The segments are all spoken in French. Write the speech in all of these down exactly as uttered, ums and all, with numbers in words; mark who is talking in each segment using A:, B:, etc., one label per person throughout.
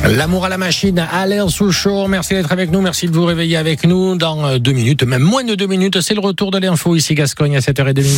A: L'amour à la machine, Alain Souchon, merci d'être avec nous, merci de vous réveiller avec nous. Dans deux minutes, même moins de deux minutes, c'est le retour de l'info ici Gascogne à sept heures trente.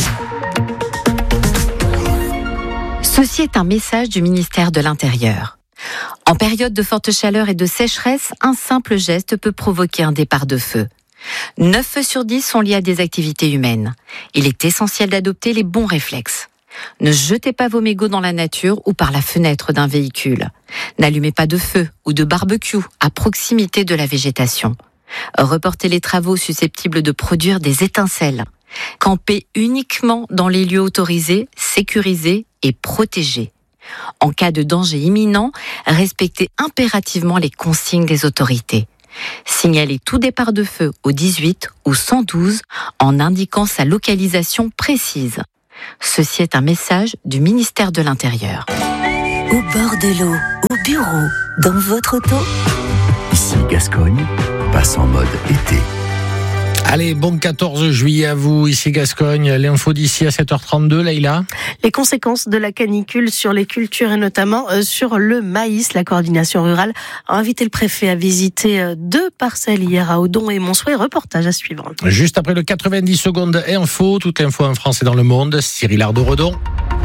B: Ceci est un message du ministère de l'Intérieur. En période de forte chaleur et de sécheresse, un simple geste peut provoquer un départ de feu. neuf feux sur dix sont liés à des activités humaines. Il est essentiel d'adopter les bons réflexes. Ne jetez pas vos mégots dans la nature ou par la fenêtre d'un véhicule. N'allumez pas de feu ou de barbecue à proximité de la végétation. Reportez les travaux susceptibles de produire des étincelles. Campez uniquement dans les lieux autorisés, sécurisés et protégés. En cas de danger imminent, respectez impérativement les consignes des autorités. Signalez tout départ de feu au dix-huit ou cent douze en indiquant sa localisation précise. Ceci est un message du ministère de l'Intérieur.
C: Au bord de l'eau, au bureau, dans votre auto.
D: Ici Gascogne, passe en mode été.
A: Allez, bon quatorze juillet à vous, ici Gascogne. L'info d'ici à sept heures trente-deux, Leïla.
E: Les conséquences de la canicule sur les cultures et notamment sur le maïs. La coordination rurale a invité le préfet à visiter deux parcelles hier à Audon et Montsouet. Reportage à suivre.
A: Juste après le quatre-vingt-dix secondes info, toute l'info en France et dans le monde. Cyril Ardo-Redon.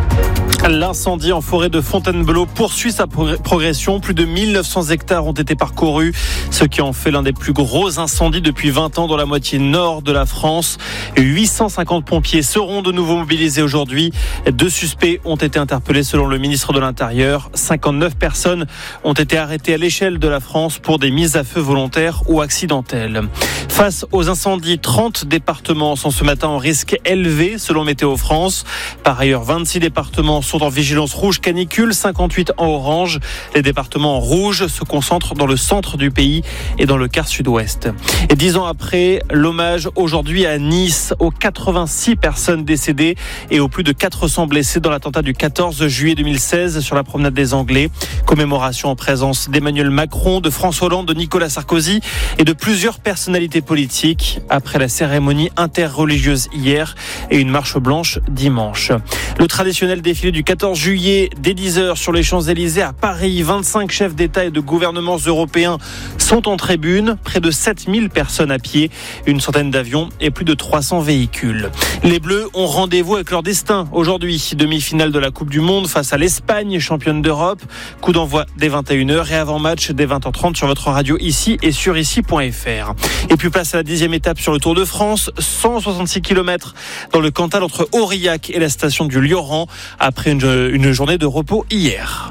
F: L'incendie en forêt de Fontainebleau poursuit sa progression. Plus de mille neuf cents hectares ont été parcourus, ce qui en fait l'un des plus gros incendies depuis vingt ans dans la moitié nord de la France. huit cent cinquante pompiers seront de nouveau mobilisés aujourd'hui. Deux suspects ont été interpellés selon le ministre de l'Intérieur. cinquante-neuf personnes ont été arrêtées à l'échelle de la France pour des mises à feu volontaires ou accidentelles. Face aux incendies, trente départements sont ce matin en risque élevé selon Météo France. Par ailleurs, vingt-six départements sont en vigilance rouge canicule, cinquante-huit en orange. Les départements en rouge se concentrent dans le centre du pays et dans le quart sud-ouest. Et dix ans après, l'hommage aujourd'hui à Nice aux quatre-vingt-six personnes décédées et aux plus de quatre cents blessés dans l'attentat du quatorze juillet deux mille seize sur la promenade des Anglais. Commémoration en présence d'Emmanuel Macron, de François Hollande, de Nicolas Sarkozy et de plusieurs personnalités politiques après la cérémonie interreligieuse hier et une marche blanche dimanche. Le traditionnel défilé du quatorze juillet dès dix heures sur les Champs-Élysées à Paris. vingt-cinq chefs d'État et de gouvernements européens sont en tribune. Près de sept mille personnes à pied, une centaine d'avions et plus de trois cents véhicules. Les Bleus ont rendez-vous avec leur destin aujourd'hui. Demi-finale de la Coupe du Monde face à l'Espagne, championne d'Europe. Coup d'envoi dès vingt et une heures et avant-match dès vingt heures trente sur votre radio ici et sur ici point f r. Et puis place à la dixième étape sur le Tour de France. cent soixante-six kilomètres dans le Cantal entre Aurillac et la station du Lioran après une, une journée de repos hier.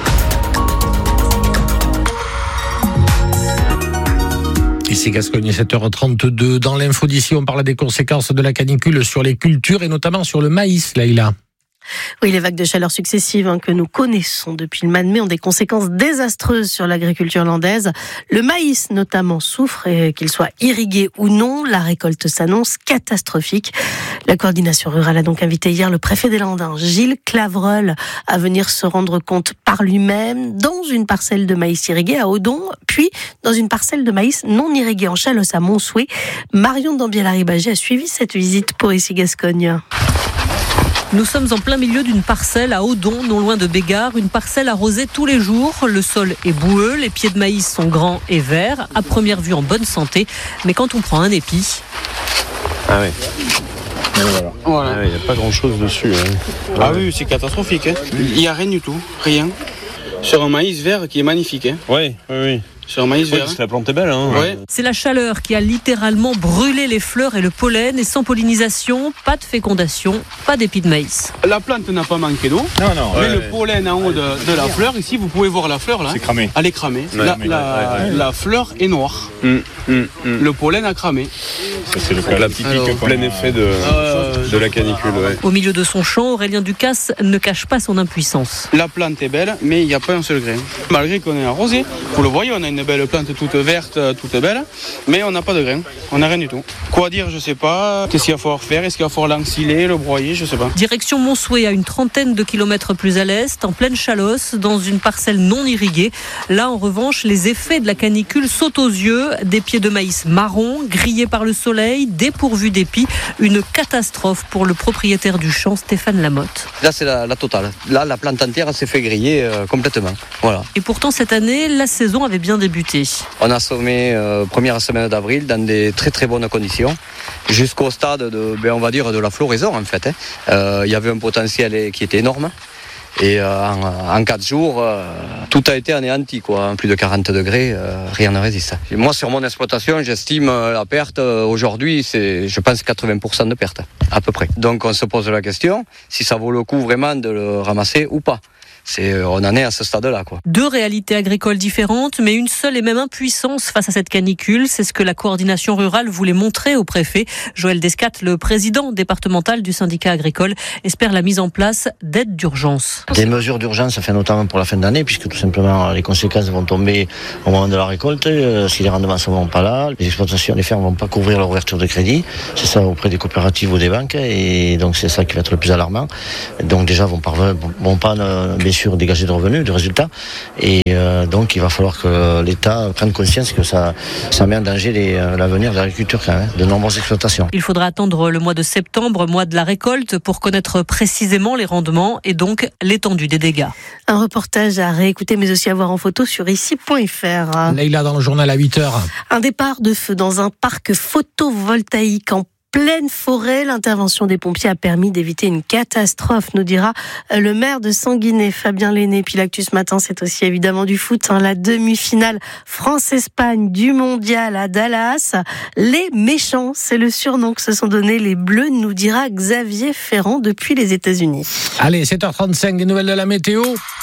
A: Ici Gascogne, sept heures trente-deux. Dans l'info d'ici, on parle des conséquences de la canicule sur les cultures et notamment sur le maïs, Leïla.
E: Oui, les vagues de chaleur successives hein, que nous connaissons depuis le mois de mai ont des conséquences désastreuses sur l'agriculture landaise. Le maïs, notamment, souffre, et qu'il soit irrigué ou non, la récolte s'annonce catastrophique. La coordination rurale a donc invité hier le préfet des Landes, Gilles Clavreul, à venir se rendre compte par lui-même dans une parcelle de maïs irrigué à Audon, puis dans une parcelle de maïs non irrigué en Chalosse à Montsouet. Marion Dambiel-Arribagé a suivi cette visite pour ici Gascogne.
G: Nous sommes en plein milieu d'une parcelle à Audon, non loin de Bégard, une parcelle arrosée tous les jours. Le sol est boueux, les pieds de maïs sont grands et verts, à première vue en bonne santé. Mais quand on prend un épi...
H: Ah ouais. Voilà. Voilà. Ah, il n'y a pas grand chose dessus. Hein.
I: Ah oui, c'est catastrophique. Hein. Il n'y a rien du tout, rien. Sur un maïs vert qui est magnifique. Hein.
H: Oui, oui, oui.
I: Sur un maïs
H: oui,
I: vert.
H: parce que la plante est belle. Hein.
I: Ouais.
G: C'est la chaleur qui a littéralement brûlé les fleurs et le pollen. Et sans pollinisation, pas de fécondation, pas d'épi de maïs.
I: La plante n'a pas manqué d'eau.
H: Non, non.
I: Mais
H: ouais,
I: le
H: ouais.
I: pollen en haut de, de la fleur, ici, vous pouvez voir la fleur là.
H: C'est cramé.
I: Elle est cramée.
H: Ouais,
I: la,
H: mais
I: la,
H: ouais, ouais.
I: la fleur est noire.
H: Mm, mm, mm.
I: Le pollen a cramé.
H: Ça, c'est le cas typique Alors, plein effet de, euh, de la canicule. Ouais.
G: Au milieu de son champ, Aurélien Ducasse ne cache pas son impuissance.
I: La plante est belle, mais il n'y a pas un seul grain. Malgré qu'on est arrosé, vous le voyez, on a une belle plante toute verte, toute belle, mais on n'a pas de grain. On n'a rien du tout. Quoi dire, je sais pas. Qu'est-ce qu'il va falloir faire? Est-ce qu'il va falloir l'ensiler, le broyer? Je sais pas.
G: Direction Montsouet, à une trentaine de kilomètres plus à l'est, en pleine Chalosse, dans une parcelle non irriguée. Là, en revanche, les effets de la canicule sautent aux yeux. Des pieds de maïs marron, grillés par le soleil, dépourvus d'épis. Une catastrophe catastrophe pour le propriétaire du champ, Stéphane Lamotte.
J: Là, c'est la, la totale. Là, la plante entière s'est fait griller euh, complètement. Voilà.
G: Et pourtant, cette année, la saison avait bien débuté.
J: On a semé euh, première semaine d'avril dans des très très bonnes conditions, jusqu'au stade de, ben, on va dire, de la floraison en fait. Il hein. euh, y avait un potentiel qui était énorme. Et euh, en, en quatre jours, euh, tout a été anéanti, quoi. Plus de quarante degrés, euh, rien ne résiste. Et moi, sur mon exploitation, j'estime euh, la perte euh, aujourd'hui, c'est, je pense, quatre-vingts pour cent de perte, à peu près. Donc, on se pose la question si ça vaut le coup vraiment de le ramasser ou pas. C'est, on en est à ce stade-là, quoi.
G: Deux réalités agricoles différentes, mais une seule et même impuissance face à cette canicule. C'est ce que la coordination rurale voulait montrer au préfet. Joël Descates, le président départemental du syndicat agricole, espère la mise en place d'aides d'urgence.
K: Des mesures d'urgence, enfin, notamment pour la fin d'année, puisque tout simplement les conséquences vont tomber au moment de la récolte. Euh, si les rendements ne sont pas là, les exploitations, les fermes ne vont pas couvrir leur ouverture de crédit. C'est ça auprès des coopératives ou des banques, et donc c'est ça qui va être le plus alarmant. Donc déjà, vont pas, vont pas euh, bien sûr dégager de revenus, de résultats, et euh, donc il va falloir que l'État prenne conscience que ça, ça met en danger les, euh, l'avenir de l'agriculture quand même, de nombreuses exploitations.
G: Il faudra attendre le mois de septembre, mois de la récolte, pour connaître précisément les rendements et donc l'étendue des dégâts.
E: Un reportage à réécouter mais aussi à voir en photo sur ici point f r.
A: Leïla dans le journal à huit heures.
E: Un départ de feu dans un parc photovoltaïque en pleine forêt. L'intervention des pompiers a permis d'éviter une catastrophe, nous dira le maire de Sanguinet, Fabien Lenné. Puis l'actu ce matin, c'est aussi évidemment du foot. Hein, la demi-finale France-Espagne du mondial à Dallas. Les méchants, c'est le surnom que se sont donné les Bleus, nous dira Xavier Ferrand depuis les États-Unis.
A: Allez, sept heures trente-cinq, des nouvelles de la météo.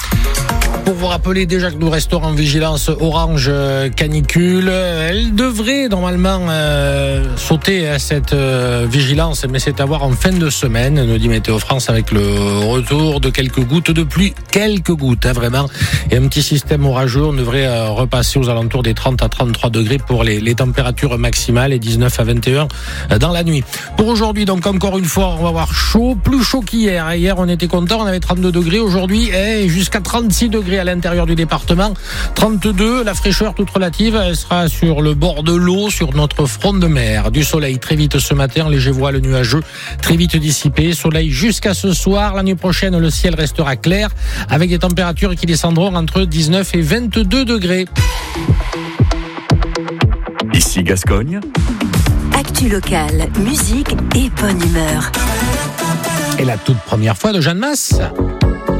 A: Pour vous rappeler déjà que nous restons en vigilance orange canicule, elle devrait normalement euh, sauter à cette euh, vigilance, mais c'est à voir en fin de semaine, nous dit Météo France, avec le retour de quelques gouttes de pluie, quelques gouttes hein, vraiment, et un petit système orageux. On devrait euh, repasser aux alentours des trente à trente-trois degrés pour les, les températures maximales et dix-neuf à vingt et un euh, dans la nuit. Pour aujourd'hui, donc encore une fois, on va avoir chaud, plus chaud qu'hier. Hier, on était content, on avait trente-deux degrés. Aujourd'hui, eh, jusqu'à trente-six degrés à l'intérieur du département, trente-deux, la fraîcheur toute relative, elle sera sur le bord de l'eau, sur notre front de mer. Du soleil très vite ce matin, léger voile nuageux, très vite dissipé, soleil jusqu'à ce soir. La nuit prochaine, le ciel restera clair, avec des températures qui descendront entre dix-neuf et vingt-deux degrés.
D: Ici Gascogne.
C: Actu locale, musique et bonne humeur.
A: Et la toute première fois de Jeanne Masse.